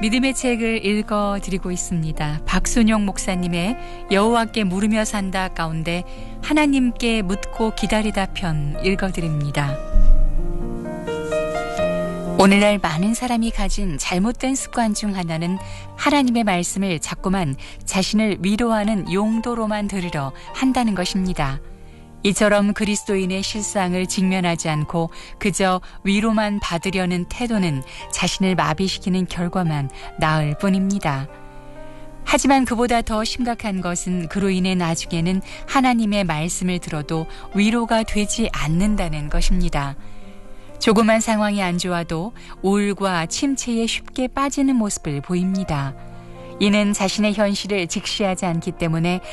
믿음의 책을 읽어드리고 있습니다. 박순용 목사님의 여호와께 물으며 산다 가운데 하나님께 묻고 기다리다 편 읽어드립니다. 오늘날 많은 사람이 가진 잘못된 습관 중 하나는 하나님의 말씀을 자꾸만 자신을 위로하는 용도로만 들으려 한다는 것입니다. 이처럼 그리스도인의 실상을 직면하지 않고 그저 위로만 받으려는 태도는 자신을 마비시키는 결과만 낳을 뿐입니다. 하지만 그보다 더 심각한 것은 그로 인해 나중에는 하나님의 말씀을 들어도 위로가 되지 않는다는 것입니다. 조그만 상황이 안 좋아도 우울과 침체에 쉽게 빠지는 모습을 보입니다. 이는 자신의 현실을 직시하지 않기 때문에